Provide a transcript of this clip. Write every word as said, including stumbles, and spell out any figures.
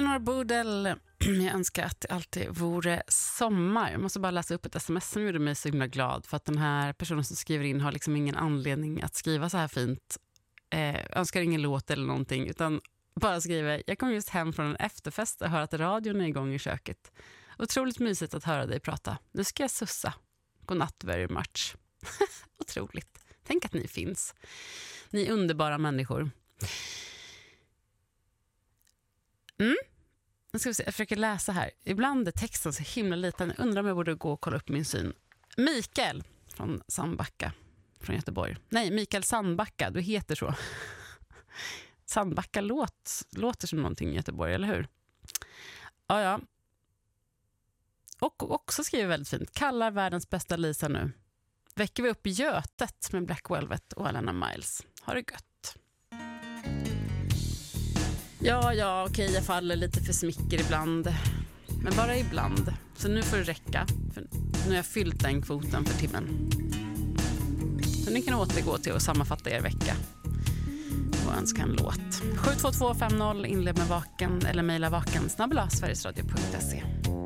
Eleanor Bodel, jag önskar att det alltid vore sommar. Jag måste bara läsa upp ett sms som gjorde mig så himla glad. För att den här personen som skriver in har liksom ingen anledning att skriva så här fint. Eh, önskar ingen låt eller någonting. Utan bara skriver, jag kom just hem från en efterfest och hör att radion är igång i köket. Otroligt mysigt att höra dig prata. Nu ska jag sussa. Godnatt very much. Otroligt. Tänk att ni finns. Ni är underbara människor. Mm. Jag, ska se, jag försöker läsa här. Ibland är texten så himla liten. Jag undrar om jag borde gå och kolla upp min syn. Mikael från Sandbacka. Från Göteborg. Nej, Mikael Sandbacka. Du heter så. Sandbacka låt, låter som någonting i Göteborg, eller hur? Ja, ja. Och också skriver väldigt fint. Kallar världens bästa Lisa nu. Väcker vi upp Götet med Black Velvet och Alana Miles. Har det gött. Ja, ja, okej, jag faller lite för smicker ibland. Men bara ibland. Så nu får det räcka. För nu har jag fyllt den kvoten för timmen. Så ni kan återgå till att sammanfatta er vecka. Och önska en låt. sju två två fem noll, inled med vaken eller mejla vaken snabbla sverigesradio punkt se.